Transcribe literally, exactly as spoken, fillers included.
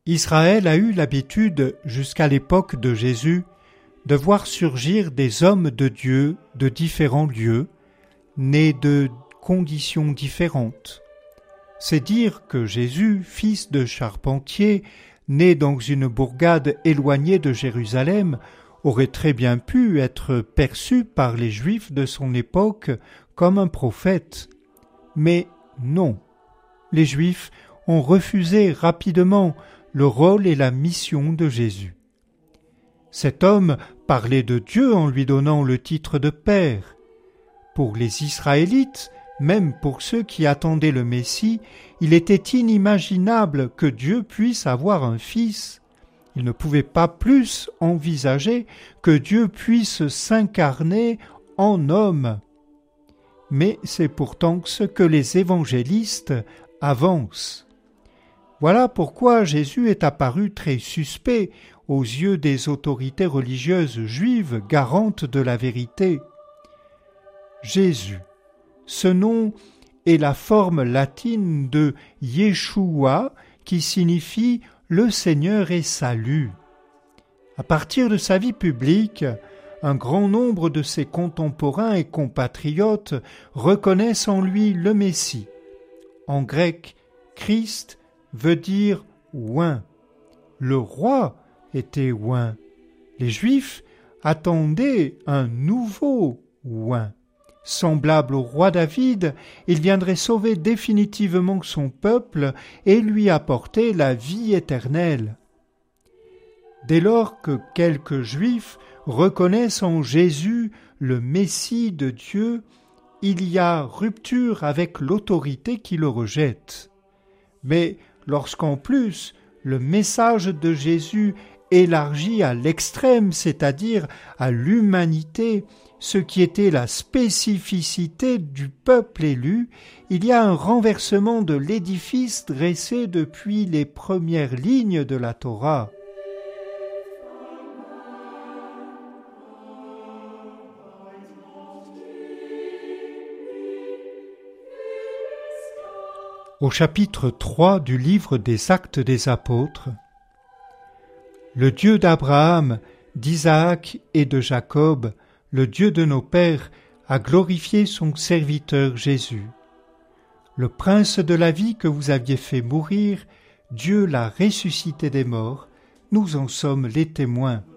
Israël a eu l'habitude, jusqu'à l'époque de Jésus, de voir surgir des hommes de Dieu de différents lieux, nés de conditions différentes. C'est dire que Jésus, fils de charpentier, né dans une bourgade éloignée de Jérusalem, aurait très bien pu être perçu par les Juifs de son époque comme un prophète. Mais non, les Juifs ont refusé rapidement le rôle et la mission de Jésus. Cet homme parlait de Dieu en lui donnant le titre de Père. Pour les Israélites, même pour ceux qui attendaient le Messie, il était inimaginable que Dieu puisse avoir un fils. Ils ne pouvaient pas plus envisager que Dieu puisse s'incarner en homme. Mais c'est pourtant ce que les évangélistes avancent. Voilà pourquoi Jésus est apparu très suspect aux yeux des autorités religieuses juives garantes de la vérité. Jésus, ce nom est la forme latine de Yeshua qui signifie « le Seigneur est salut ». À partir de sa vie publique, un grand nombre de ses contemporains et compatriotes reconnaissent en lui le Messie. En grec, Christ veut dire « oint ». Le roi était oint. Les Juifs attendaient un nouveau oint. Semblable au roi David, il viendrait sauver définitivement son peuple et lui apporter la vie éternelle. Dès lors que quelques Juifs reconnaissent en Jésus le Messie de Dieu, il y a rupture avec l'autorité qui le rejette. Mais lorsqu'en plus le message de Jésus élargi à l'extrême, c'est-à-dire à l'humanité, ce qui était la spécificité du peuple élu, il y a un renversement de l'édifice dressé depuis les premières lignes de la Torah. Au chapitre trois du livre des Actes des Apôtres, le Dieu d'Abraham, d'Isaac et de Jacob, le Dieu de nos pères, a glorifié son serviteur Jésus. Le prince de la vie que vous aviez fait mourir, Dieu l'a ressuscité des morts, nous en sommes les témoins.